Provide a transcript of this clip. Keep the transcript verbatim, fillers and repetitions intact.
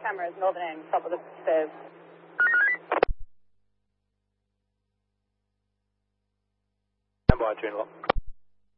cameras, Melbourne End, top of the stairs. Stand by, June lock.